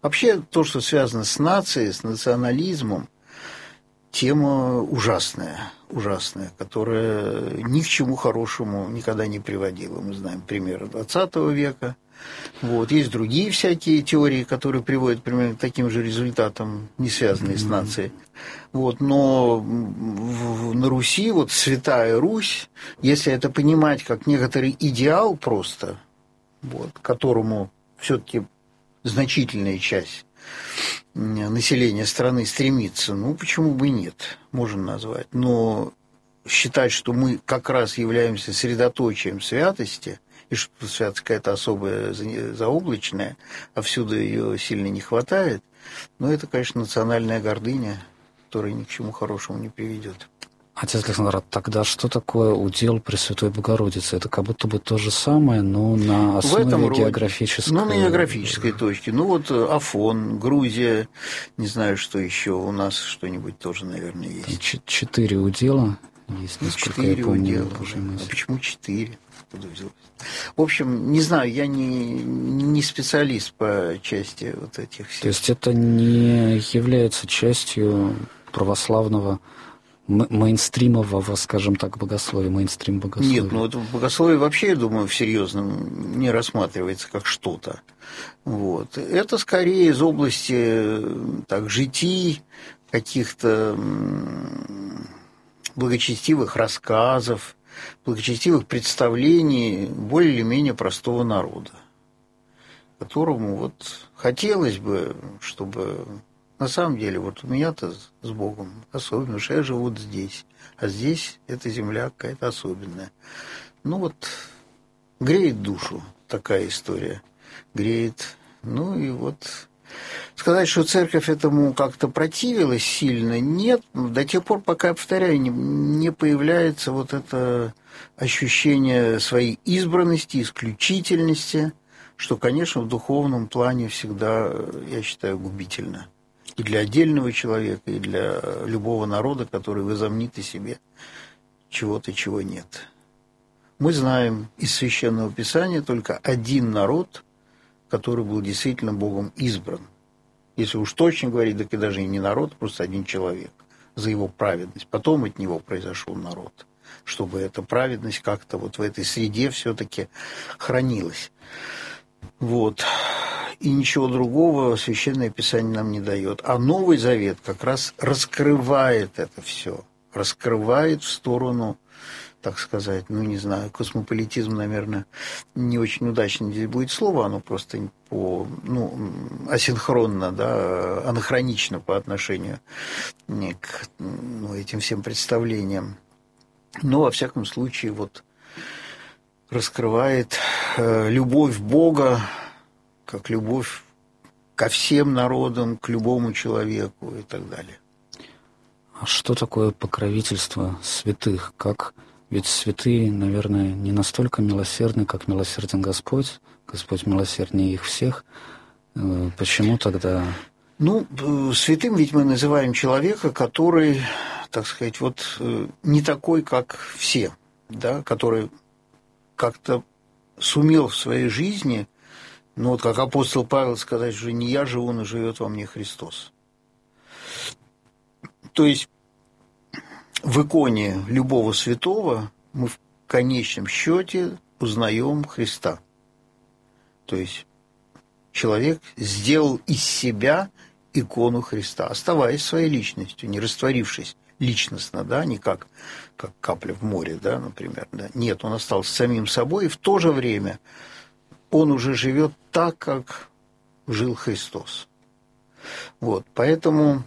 Вообще, то, что связано с нацией, с национализмом, тема ужасная, которая ни к чему хорошему никогда не приводила. Мы знаем примеры XX века. Вот. Есть другие всякие теории, которые приводят примерно к таким же результатам, не связанные с нацией. Вот. Но на Руси, вот Святая Русь, если это понимать как некоторый идеал просто, вот, к которому все-таки значительная часть населения страны стремится, ну, почему бы и нет, можно назвать. Но считать, что мы как раз являемся средоточием святости, и что святость какая-то особая, заоблачная, а всюду ее сильно не хватает, ну, это, конечно, национальная гордыня, которая ни к чему хорошему не приведет. Отец Александр, тогда что такое удел Пресвятой Богородицы? Это как будто бы то же самое, но на основе географической... Ну, на географической точке. Ну, вот Афон, Грузия, не знаю, что еще. У нас что-нибудь тоже, наверное, есть. 4 удела есть, насколько я помню. А почему 4? Откуда взялось? В общем, не знаю, я не специалист по части вот этих всех. То есть это не является частью православного мейнстримового, скажем так, богословия, мейнстрим богословия? Нет, ну это богословие вообще, я думаю, в серьезном не рассматривается как что-то. Вот. Это скорее из области так, житий, каких-то благочестивых рассказов, благочестивых представлений более или менее простого народа, которому вот хотелось бы, чтобы... На самом деле, вот у меня-то с Богом особенно, потому что я живу вот здесь, а здесь эта земля какая-то особенная. Ну вот, греет душу такая история, греет. Ну и вот сказать, что церковь этому как-то противилась сильно, нет, до тех пор, пока, я повторяю, не появляется вот это ощущение своей избранности, исключительности, что, конечно, в духовном плане всегда, я считаю, губительно. И для отдельного человека, и для любого народа, который возомнит о себе чего-то, чего нет. Мы знаем из Священного Писания только один народ, который был действительно Богом избран. Если уж точно говорить, так и даже и не народ, просто один человек за его праведность. Потом от него произошел народ, чтобы эта праведность как-то вот в этой среде все-таки хранилась. Вот. И ничего другого Священное Писание нам не дает. А Новый Завет как раз раскрывает это все. Раскрывает в сторону, так сказать, ну, не знаю, космополитизм, наверное, не очень удачно здесь будет слово, оно просто асинхронно, да, анахронично по отношению к этим всем представлениям. Но, во всяком случае, вот раскрывает любовь Бога, как любовь ко всем народам, к любому человеку и так далее. А что такое покровительство святых? Ведь святые, наверное, не настолько милосердны, как милосерден Господь. Господь милосерднее их всех. Почему тогда... Ну, святым ведь мы называем человека, который, так сказать, вот не такой, как все, да, который как-то сумел в своей жизни, ну вот как апостол Павел сказать, что не я живу, но живет во мне Христос. То есть в иконе любого святого мы в конечном счете узнаем Христа. То есть человек сделал из себя икону Христа, оставаясь своей личностью, не растворившись личностно, да, не как капля в море, да, например. Да. Нет, он остался самим собой, и в то же время он уже живет так, как жил Христос. Вот, поэтому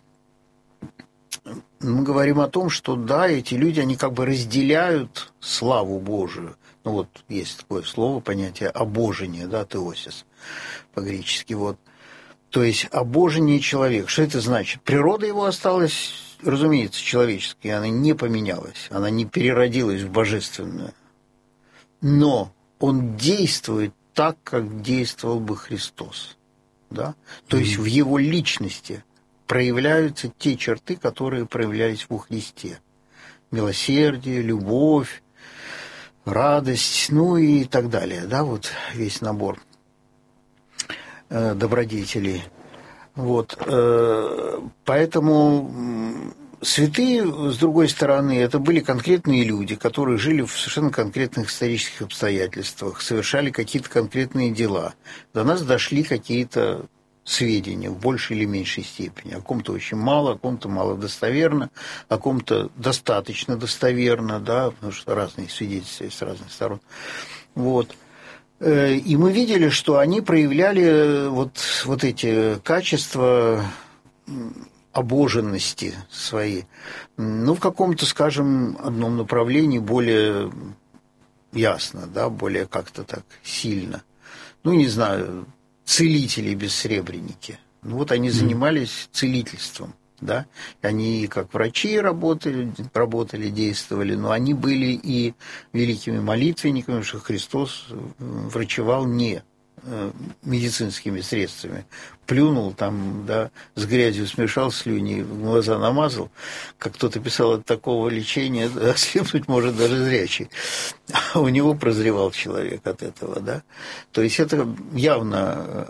мы говорим о том, что да, эти люди, они как бы разделяют славу Божию. Ну вот есть такое слово, понятие обожение, да, теосис по-гречески, вот. То есть обожение человека. Что это значит? Природа его осталась, разумеется, человеческой, она не поменялась, она не переродилась в божественную. Но он действует так, как действовал бы Христос. Да? То есть в его личности проявляются те черты, которые проявлялись во Христе. Милосердие, любовь, радость, ну и так далее. Да? Вот весь набор добродетелей. Вот. Поэтому святые, с другой стороны, это были конкретные люди, которые жили в совершенно конкретных исторических обстоятельствах, совершали какие-то конкретные дела. До нас дошли какие-то сведения в большей или меньшей степени. О ком-то очень мало, о ком-то мало достоверно, о ком-то достаточно достоверно, да, потому что разные свидетельства есть с разных сторон. Вот. И мы видели, что они проявляли вот эти качества обоженности свои, ну, в каком-то, скажем, одном направлении более ясно, да, более как-то так сильно. Ну, не знаю, целители-бессребреники. Ну, вот они занимались целительством, да. Они как врачи работали, действовали, но они были и великими молитвенниками, потому что Христос врачевал не медицинскими средствами. Плюнул там, да, с грязью смешал, слюни в глаза намазал. Как кто-то писал, от такого лечения ослепнуть может даже зрячий. А у него прозревал человек от этого, да. То есть это явно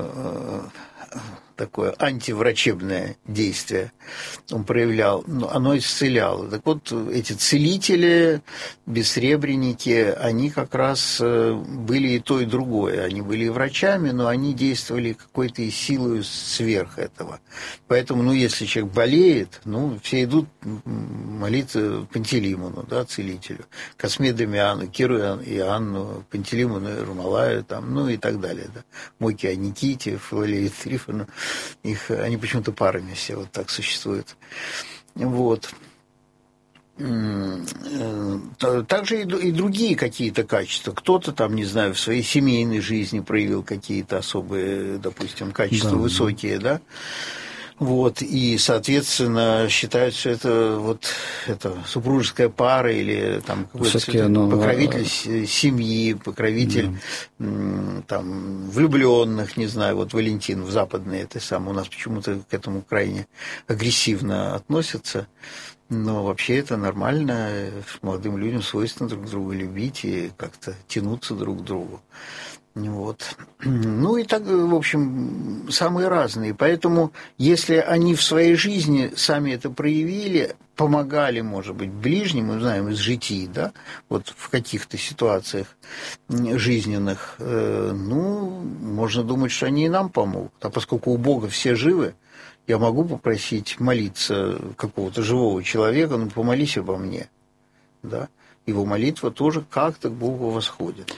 такое антиврачебное действие он проявлял, но оно исцеляло. Так вот, эти целители, бессребреники, они как раз были и то, и другое. Они были и врачами, но они действовали какой-то силой сверх этого. Поэтому, ну, если человек болеет, ну, все идут молиться Пантелеймону, да, целителю, Косме Дамиану, Киру и Анну, Пантелеймону и Ермолаю, там, ну, и так далее. Да. Мойке о Никите, Филалее Трифону. Они почему-то парами все вот так существуют. Вот. Также и другие какие-то качества. Кто-то там, не знаю, в своей семейной жизни проявил какие-то особые, допустим, качества высокие, да. Вот, и, соответственно, считают, что это вот это супружеская пара или там какой-то покровитель семьи, покровитель там влюбленных, не знаю, вот Валентин в западной этой самой, у нас почему-то к этому крайне агрессивно относятся. Но вообще это нормально, молодым людям свойственно друг друга любить и как-то тянуться друг к другу. Вот. Ну и так, в общем, самые разные. Поэтому, если они в своей жизни сами это проявили, помогали, может быть, ближним, мы знаем из житий, да, вот в каких-то ситуациях жизненных, ну, можно думать, что они и нам помогут. А поскольку у Бога все живы, я могу попросить молиться какого-то живого человека, ну, помолись обо мне, да. Его молитва тоже как-то к Богу восходит.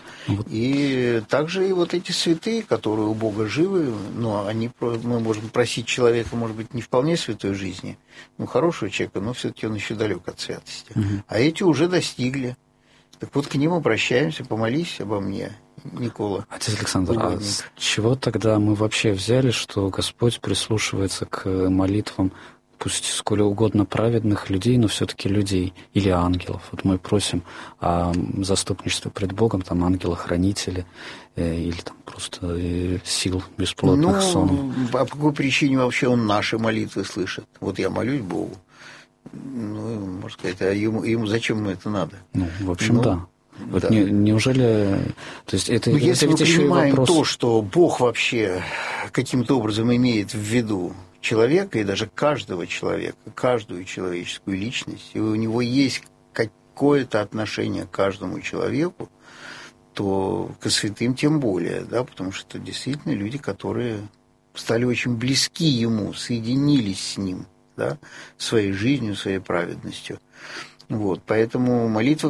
И также и вот эти святые, которые у Бога живы, ну, мы можем просить человека, может быть, не вполне святой жизни, ну, хорошего человека, но все-таки он еще далек от святости. А эти уже достигли. Так вот, к ним обращаемся, помолись обо мне, Никола. Отец Александр, а с чего тогда мы вообще взяли, что Господь прислушивается к молитвам, пусть сколь угодно праведных людей, но все-таки людей или ангелов? Вот мы просим о заступничестве пред Богом, там ангела-хранители или там просто сил бесплотных сон. По какой причине вообще он наши молитвы слышит? Вот я молюсь Богу. Ну, можно сказать, а ему зачем ему это надо? Ну, в общем, да. Вот да. Неужели... То есть это, если это мы понимаем вопрос... то, что Бог вообще каким-то образом имеет в виду человека, и даже каждого человека, каждую человеческую личность, и у него есть какое-то отношение к каждому человеку, то к святым тем более, да, потому что это действительно люди, которые стали очень близки ему, соединились с ним, да, своей жизнью, своей праведностью. Вот, поэтому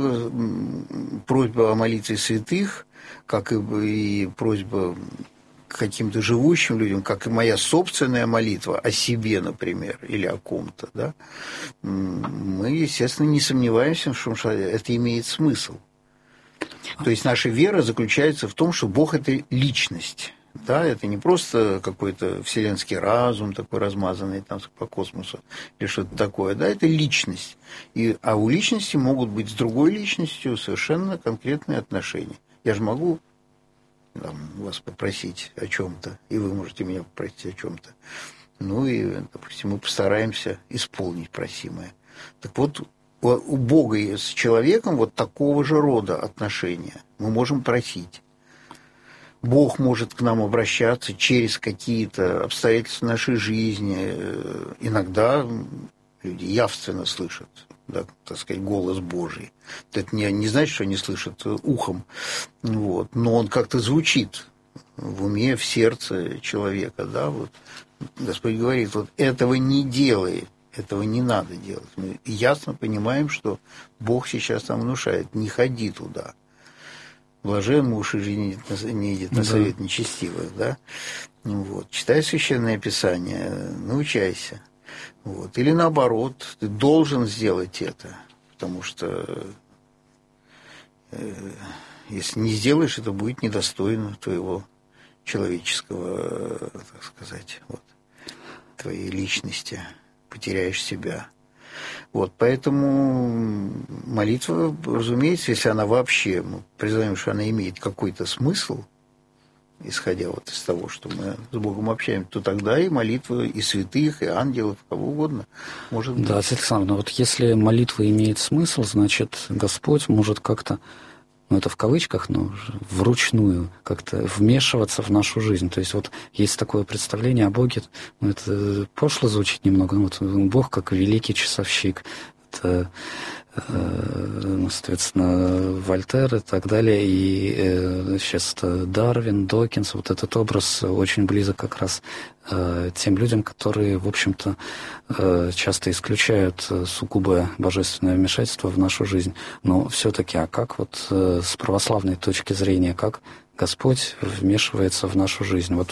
просьба о молитве святых, как и просьба к каким-то живущим людям, как и моя собственная молитва о себе, например, или о ком-то, да, мы, естественно, не сомневаемся, что это имеет смысл. То есть наша вера заключается в том, что Бог – это личность. Да, это не просто какой-то вселенский разум, такой размазанный там по космосу или что-то такое, да, это личность. А у личности могут быть с другой личностью совершенно конкретные отношения. Я же могу вас попросить о чем-то, и вы можете меня попросить о чем-то. Ну и, допустим, мы постараемся исполнить просимое. Так вот, у Бога с человеком вот такого же рода отношения. Мы можем просить. Бог может к нам обращаться через какие-то обстоятельства нашей жизни. Иногда люди явственно слышат, да, так сказать, голос Божий. Это не значит, что они слышат ухом, вот, но он как-то звучит в уме, в сердце человека. Да, вот. Господь говорит, вот этого не делай, этого не надо делать. Мы ясно понимаем, что Бог сейчас нам внушает, не ходи туда. Блажен муж и жена не идет на совет нечестивых, да? Вот. Читай Священное Писание, научайся. Вот. Или наоборот, ты должен сделать это, потому что если не сделаешь, это будет недостойно твоего человеческого, так сказать, вот, твоей личности, потеряешь себя. Вот, поэтому молитва, разумеется, если она вообще, мы признаем, что она имеет какой-то смысл, исходя вот из того, что мы с Богом общаемся, то тогда и молитва и святых, и ангелов, кого угодно может быть. Да, Александр, но вот если молитва имеет смысл, значит, Господь может как-то, ну это в кавычках, но вручную как-то вмешиваться в нашу жизнь. То есть вот есть такое представление о Боге, ну это пошло звучит немного, вот Бог как великий часовщик. Это, соответственно, Вольтер и так далее, и сейчас Дарвин, Докинс, вот этот образ очень близок как раз тем людям, которые, в общем-то, часто исключают сугубое божественное вмешательство в нашу жизнь. Но все-таки, а как вот с православной точки зрения, как Господь вмешивается в нашу жизнь? Вот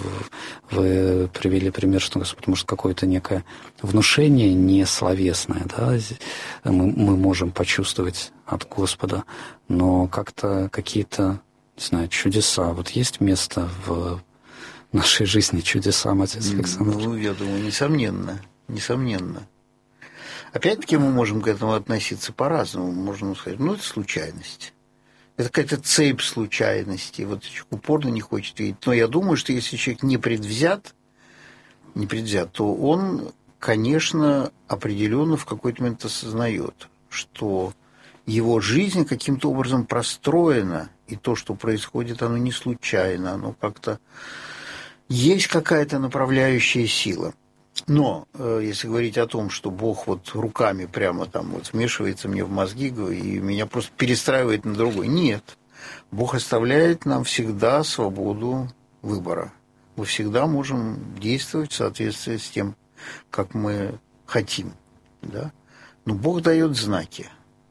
вы привели пример, что Господь может какое-то некое внушение несловесное, да, мы можем почувствовать от Господа, но как-то какие-то, не знаю, чудеса. Вот есть место в нашей жизни чудесам, отец Александр? Ну, я думаю, несомненно. Опять-таки мы можем к этому относиться по-разному. Можем сказать, ну, это случайность. Это какая-то цепь случайностей. Вот человек упорно не хочет видеть. Но я думаю, что если человек не предвзят, то он, конечно, определенно в какой-то момент осознает, что его жизнь каким-то образом простроена, и то, что происходит, оно не случайно, оно как-то есть какая-то направляющая сила. Но если говорить о том, что Бог вот руками прямо там вот вмешивается мне в мозги и меня просто перестраивает на другой, нет. Бог оставляет нам всегда свободу выбора. Мы всегда можем действовать в соответствии с тем, как мы хотим. Да? Но Бог дает знаки,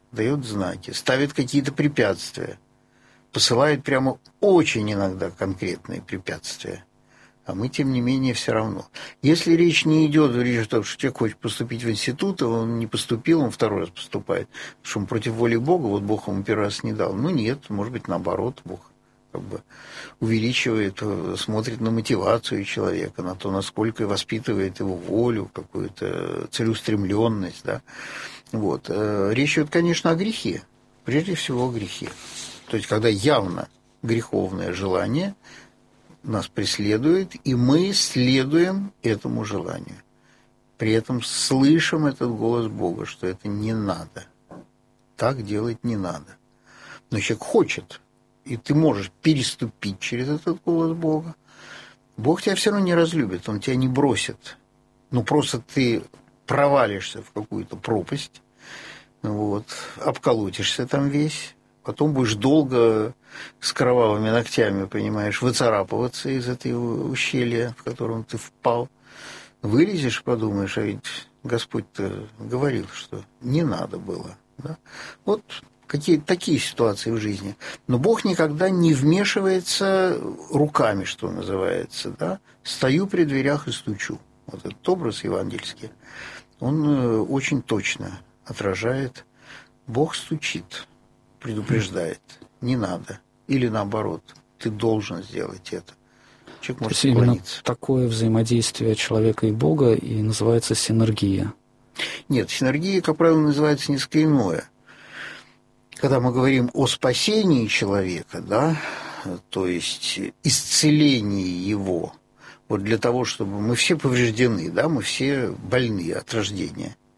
ставит какие-то препятствия, посылает прямо очень иногда конкретные препятствия. А мы, тем не менее, все равно. Если речь не идет о том, что человек хочет поступить в институт, а он не поступил, он второй раз поступает, потому что он против воли Бога, вот Бог ему первый раз не дал. Ну, нет, может быть, наоборот, Бог как бы увеличивает, смотрит на мотивацию человека, на то, насколько воспитывает его волю, какую-то целеустремленность. Да? Вот. Речь идет, конечно, о грехе, прежде всего о грехе. То есть, когда явно греховное желание нас преследует, и мы следуем этому желанию. При этом слышим этот голос Бога, что это не надо. Так делать не надо. Но человек хочет, и ты можешь переступить через этот голос Бога. Бог тебя все равно не разлюбит, Он тебя не бросит. Ну, просто ты провалишься в какую-то пропасть, вот, обколотишься там весь, потом будешь долго с кровавыми ногтями, понимаешь, выцарапываться из этого ущелья, в котором ты впал. Вылезешь, подумаешь, а ведь Господь-то говорил, что не надо было. Да? Вот какие-то такие ситуации в жизни. Но Бог никогда не вмешивается руками, что называется. Да? Стою при дверях и стучу. Вот этот образ евангельский, он очень точно отражает. Бог стучит, предупреждает. Не надо. Или наоборот, ты должен сделать это. Человек может уклониться. Такое взаимодействие человека и Бога и называется синергия. Нет, синергия, как правило, называется несколько иное. Когда мы говорим о спасении человека, да, то есть исцелении его, вот для того, чтобы мы все повреждены, да, мы все больны от рождения,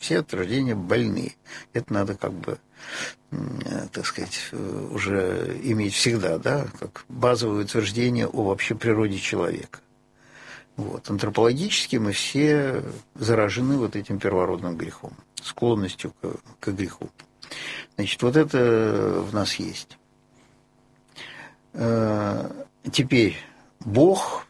Все от рождения больные. Это надо как бы, так сказать, уже иметь всегда, да, как базовое утверждение о вообще природе человека. Вот. Антропологически мы все заражены вот этим первородным грехом, склонностью к греху. Значит, вот это в нас есть. Теперь Бог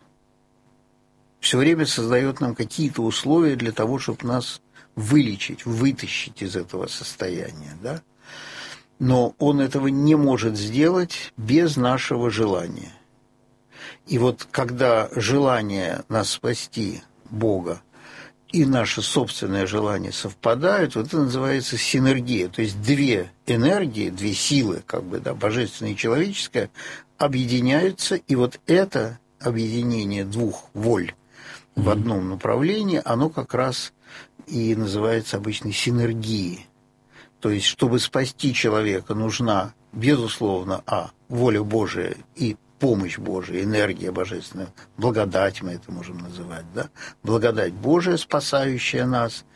все время создает нам какие-то условия для того, чтобы нас вылечить, вытащить из этого состояния, да? Но Он этого не может сделать без нашего желания. И вот когда желание нас спасти, Бога, и наше собственное желание совпадают, вот это называется синергия. То есть две энергии, две силы, как бы, да, божественная и человеческая, объединяются, и вот это объединение двух воль в одном направлении, оно как раз и называется обычно синергией. То есть, чтобы спасти человека, нужна, безусловно, воля Божия и помощь Божия, энергия божественная, благодать мы это можем называть, да? Благодать Божия, спасающая нас,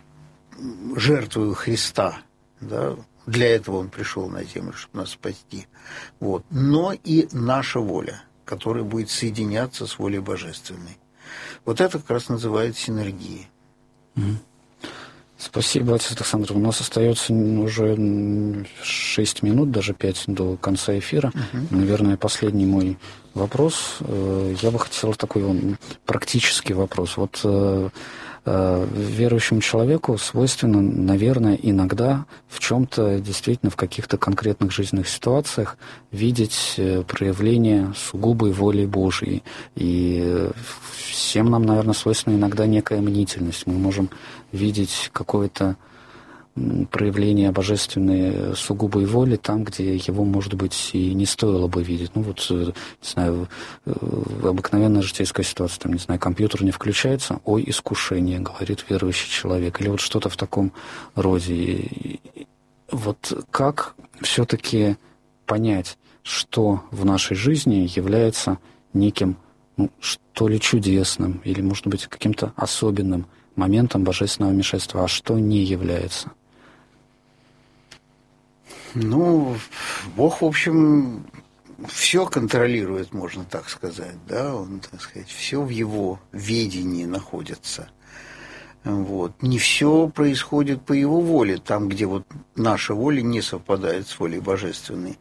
жертвою Христа, да? Для этого Он пришел на землю, чтобы нас спасти. Вот. Но и наша воля, которая будет соединяться с волей божественной. Вот это как раз называется синергией. Спасибо, отец Александр. У нас остается уже 6 минут, даже 5 до конца эфира. Наверное, последний мой вопрос. Я бы хотел такой практический вопрос. Вот верующему человеку свойственно, наверное, иногда в чем-то, действительно, в каких-то конкретных жизненных ситуациях видеть проявление сугубой воли Божьей. И всем нам, наверное, свойственна иногда некая мнительность. Мы можем видеть какое-то проявление божественной сугубой воли там, где его, может быть, и не стоило бы видеть. Ну вот, не знаю, обыкновенная житейская ситуация, там, не знаю, компьютер не включается, ой, искушение, говорит верующий человек, или вот что-то в таком роде. И вот как все-таки понять, что в нашей жизни является неким, что ли, чудесным, или, может быть, каким-то особенным моментом божественного вмешательства, а что не является? Бог, в общем, все контролирует, можно так сказать, да, Он, так сказать, все в Его ведении находится. Вот. Не все происходит по Его воле, там, где вот наша воля не совпадает с волей божественной.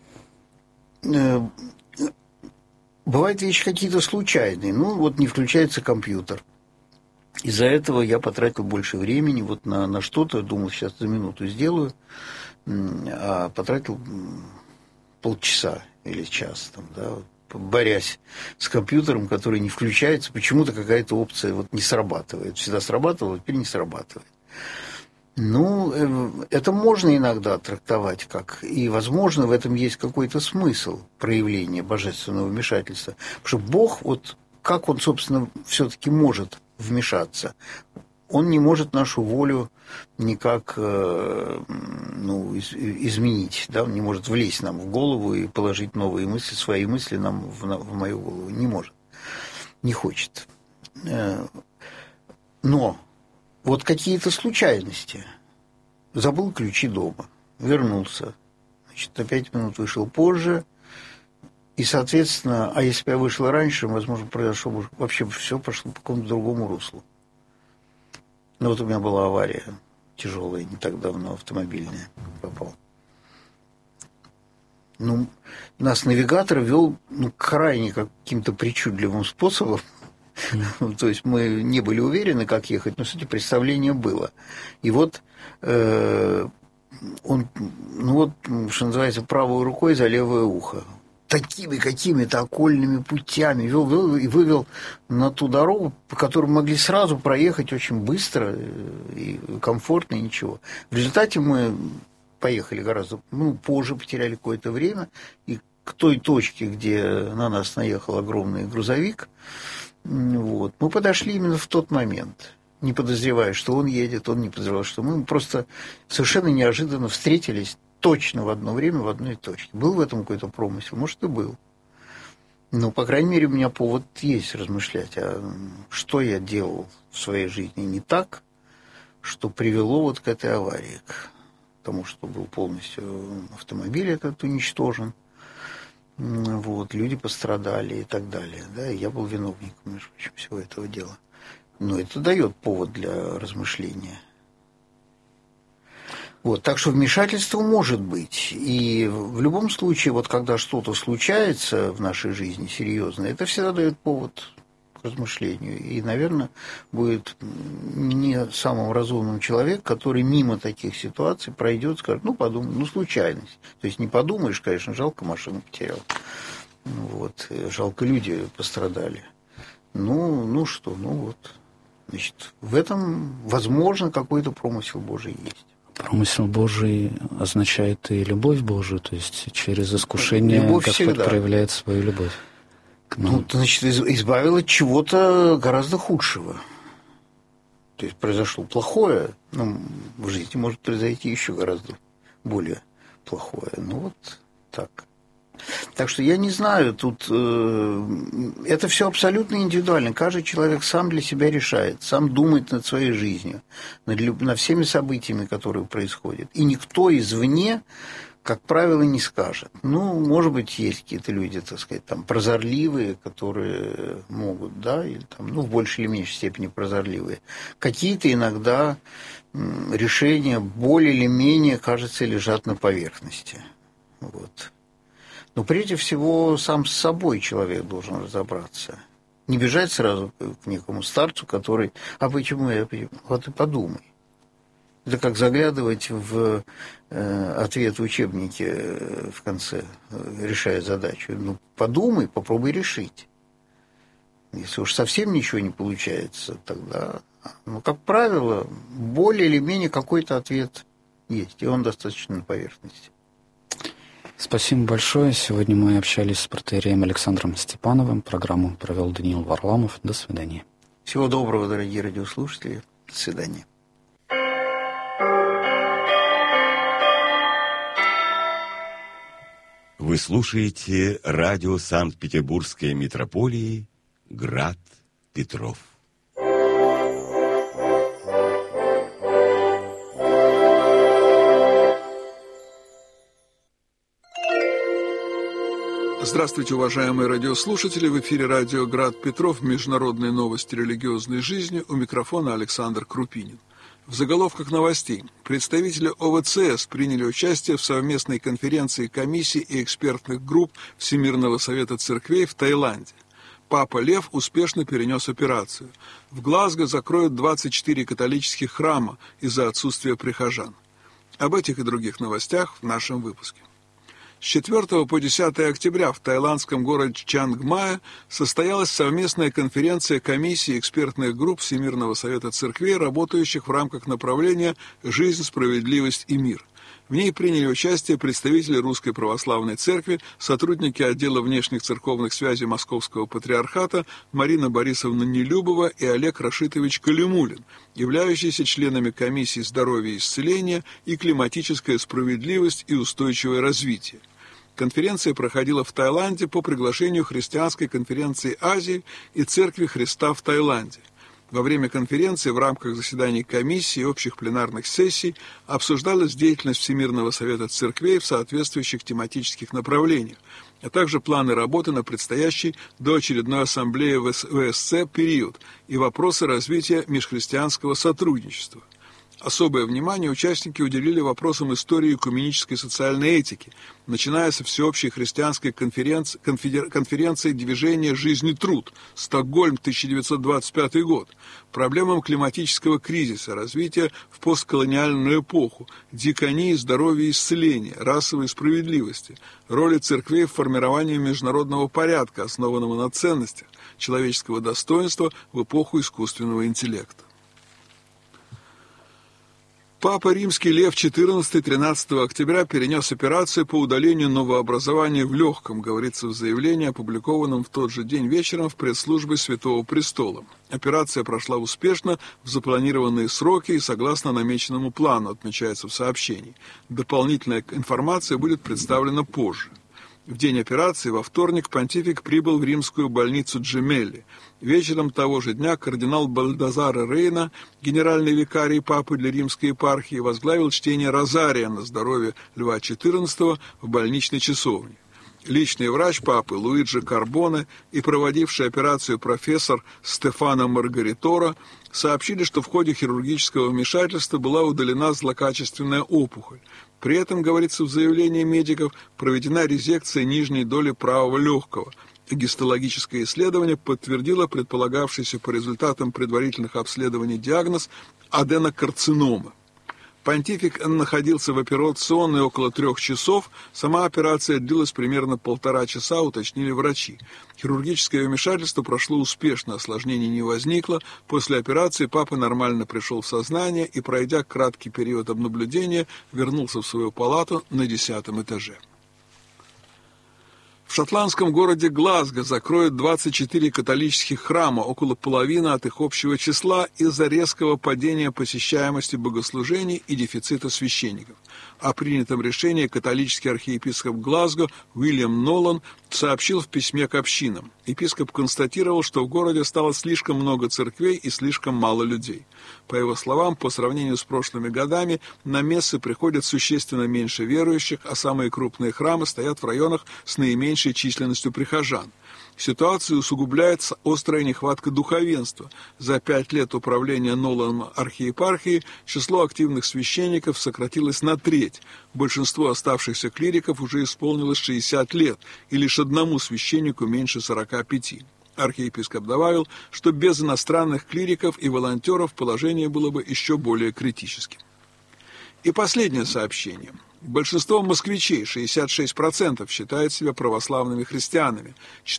Бывают вещи какие-то случайные, вот не включается компьютер. Из-за этого я потратил больше времени вот на что-то, думал, сейчас за минуту сделаю, а потратил полчаса или час, там, да, борясь с компьютером, который не включается, почему-то какая-то опция вот не срабатывает. Всегда срабатывала, теперь не срабатывает. Это можно иногда трактовать как, и, возможно, в этом есть какой-то смысл проявления божественного вмешательства. Потому что Бог, вот как Он, собственно, все-таки может вмешаться? Он не может нашу волю никак изменить, да? Он не может влезть нам в голову и положить новые мысли, свои мысли нам в мою голову. Не может, не хочет. Но вот какие-то случайности. Забыл ключи дома, вернулся. Значит, на 5 минут вышел позже. И, соответственно, а если бы я вышел раньше, возможно, произошло бы вообще все пошло по какому-то другому руслу. Вот у меня была авария тяжелая, не так давно, автомобильная, попал. Нас навигатор вел крайне каким-то причудливым способом. То есть мы не были уверены, как ехать, но, кстати, представление было. И вот он, что называется, правой рукой за левое ухо. Такими какими-то окольными путями вывел на ту дорогу, по которой мы могли сразу проехать очень быстро и комфортно, и ничего. В результате мы поехали гораздо позже, потеряли какое-то время, и к той точке, где на нас наехал огромный грузовик, мы подошли именно в тот момент, не подозревая, что он едет, он не подозревал, что мы просто совершенно неожиданно встретились точно в одно время в одной точке. Был в этом какой-то промысел? Может, и был. По крайней мере, у меня повод есть размышлять, а что я делал в своей жизни не так, что привело вот к этой аварии, к тому, что был полностью автомобиль этот уничтожен. Вот, люди пострадали и так далее. Да, и я был виновником, между прочим, всего этого дела. Но это дает повод для размышления. Вот, так что вмешательство может быть. И в любом случае, вот когда что-то случается в нашей жизни серьезно, это всегда дает повод к размышлению. И, наверное, будет не самым разумным человек, который мимо таких ситуаций пройдет, скажет, ну, подумай, ну, случайность. То есть не подумаешь, конечно, жалко, машину потерял. Вот, жалко, люди пострадали. Ну что, ну вот. Значит, в этом, возможно, какой-то промысел Божий есть. Промысел Божий означает и любовь Божию, то есть через искушение любовь Господь всегда проявляет свою любовь к нам. Ну, значит, избавил от чего-то гораздо худшего. То есть произошло плохое, ну, в жизни может произойти еще гораздо более плохое. Ну, вот так. Так что я не знаю, тут это все абсолютно индивидуально. Каждый человек сам для себя решает, сам думает над своей жизнью, над всеми событиями, которые происходят. И никто извне, как правило, не скажет. Ну, может быть, есть какие-то люди, так сказать, там, прозорливые, которые могут, да, или там, ну, в большей или меньшей степени прозорливые. Какие-то иногда решения более или менее, кажется, лежат на поверхности. Вот. Но прежде всего сам с собой человек должен разобраться. Не бежать сразу к некому старцу, который... А почему я... Вот и подумай. Это как заглядывать в ответ в учебнике в конце, решая задачу. Ну, подумай, попробуй решить. Если уж совсем ничего не получается, тогда... Ну, как правило, более или менее какой-то ответ есть, и он достаточно на поверхности. Спасибо большое. Сегодня мы общались с протоиереем Александром Степановым. Программу провел Даниил Варламов. До свидания. Всего доброго, дорогие радиослушатели. До свидания. Вы слушаете радио Санкт-Петербургской митрополии «Град Петров». Здравствуйте, уважаемые радиослушатели! В эфире радио «Град Петров», международные новости религиозной жизни. У микрофона Александр Крупинин. В заголовках новостей. Представители ОВЦС приняли участие в совместной конференции комиссий и экспертных групп Всемирного совета церквей в Таиланде. Папа Лев успешно перенес операцию. В Глазго закроют 24 католических храма из-за отсутствия прихожан. Об этих и других новостях в нашем выпуске. С 4 по 10 октября в таиландском городе Чангмае состоялась совместная конференция комиссий и экспертных групп Всемирного совета церквей, работающих в рамках направления «Жизнь, справедливость и мир». В ней приняли участие представители Русской Православной Церкви, сотрудники отдела внешних церковных связей Московского Патриархата Марина Борисовна Нелюбова и Олег Рашитович Калимулин, являющиеся членами комиссии «Здоровье и исцеление» и «Климатическая справедливость и устойчивое развитие». Конференция проходила в Таиланде по приглашению Христианской конференции Азии и Церкви Христа в Таиланде. Во время конференции в рамках заседаний комиссий и общих пленарных сессий обсуждалась деятельность Всемирного совета церквей в соответствующих тематических направлениях, а также планы работы на предстоящий до очередной ассамблеи ВСЦ период и вопросы развития межхристианского сотрудничества. Особое внимание участники уделили вопросам истории экуменической социальной этики, начиная со всеобщей христианской конференции движения «Жизнь и труд» Стокгольм, 1925 год, проблемам климатического кризиса, развития в постколониальную эпоху, диаконии, здоровья и исцеления, расовой справедливости, роли церквей в формировании международного порядка, основанного на ценностях, человеческого достоинства в эпоху искусственного интеллекта. Папа Римский Лев XIV 13 октября перенес операцию по удалению новообразования в легком, говорится в заявлении, опубликованном в тот же день вечером в пресс-службе Святого Престола. Операция прошла успешно в запланированные сроки и согласно намеченному плану, отмечается в сообщении. Дополнительная информация будет представлена позже. В день операции, во вторник, понтифик прибыл в римскую больницу Джемелли. Вечером того же дня кардинал Бальдазаре Рейна, генеральный викарий папы для римской епархии, возглавил чтение розария на здоровье Льва XIV в больничной часовне. Личный врач папы Луиджи Карбоне и проводивший операцию профессор Стефано Маргаритора сообщили, что в ходе хирургического вмешательства была удалена злокачественная опухоль. При этом, говорится в заявлении медиков, проведена резекция нижней доли правого легкого. Гистологическое исследование подтвердило предполагавшийся по результатам предварительных обследований диагноз аденокарцинома. Понтифик находился в операционной около 3 часов, сама операция длилась примерно 1,5 часа, уточнили врачи. Хирургическое вмешательство прошло успешно, осложнений не возникло. После операции папа нормально пришел в сознание и, пройдя краткий период обнаблюдения, вернулся в свою палату на 10-м этаже. В шотландском городе Глазго закроют 24 католических храма, около половины от их общего числа, из-за резкого падения посещаемости богослужений и дефицита священников. О принятом решении католический архиепископ Глазго Уильям Нолан сообщил в письме к общинам. Епископ констатировал, что в городе стало слишком много церквей и слишком мало людей. По его словам, по сравнению с прошлыми годами, на мессы приходят существенно меньше верующих, а самые крупные храмы стоят в районах с наименьшей численностью прихожан. Ситуацию усугубляет острая нехватка духовенства. За 5 лет управления Ноланом архиепархии число активных священников сократилось на треть. Большинство оставшихся клириков уже исполнилось 60 лет, и лишь одному священнику меньше 45. Архиепископ добавил, что без иностранных клириков и волонтеров положение было бы еще более критическим. И последнее сообщение. Большинство москвичей, 66%, считают себя православными христианами,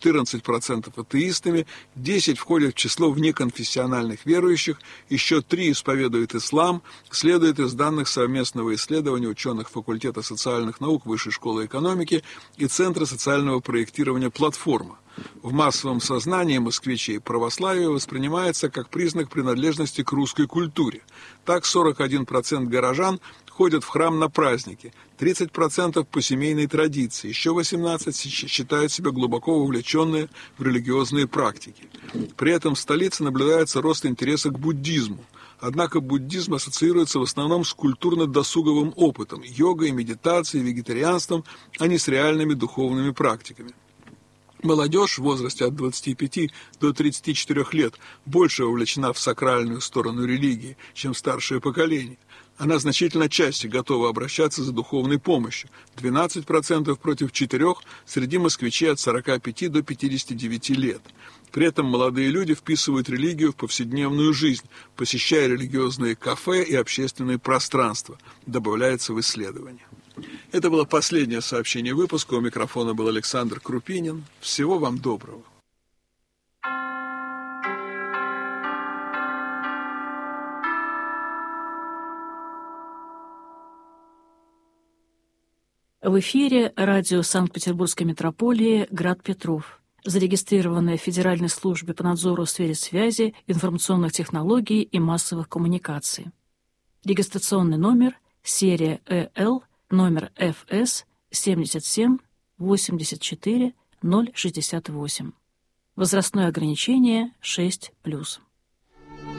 14% атеистами, 10% входят в число внеконфессиональных верующих, еще 3 исповедуют ислам, следует из данных совместного исследования ученых факультета социальных наук Высшей школы экономики и Центра социального проектирования «Платформа». В массовом сознании москвичей православие воспринимается как признак принадлежности к русской культуре. Так 41% горожан ходят в храм на праздники, 30% по семейной традиции, еще 18% считают себя глубоко вовлеченные в религиозные практики. При этом в столице наблюдается рост интереса к буддизму. Однако буддизм ассоциируется в основном с культурно-досуговым опытом, йогой, медитацией, вегетарианством, а не с реальными духовными практиками. Молодежь в возрасте от 25 до 34 лет больше вовлечена в сакральную сторону религии, чем старшее поколение. Она значительно чаще готова обращаться за духовной помощью – 12% против 4% среди москвичей от 45 до 59 лет. При этом молодые люди вписывают религию в повседневную жизнь, посещая религиозные кафе и общественные пространства, добавляется в исследование. Это было последнее сообщение выпуска. У микрофона был Александр Крупинин. Всего вам доброго. В эфире радио Санкт-Петербургской метрополии «Град Петров», зарегистрированное в Федеральной службе по надзору в сфере связи, информационных технологий и массовых коммуникаций. Регистрационный номер, серия ЭЛ, номер ФС 77 84 068. Возрастное ограничение 6+.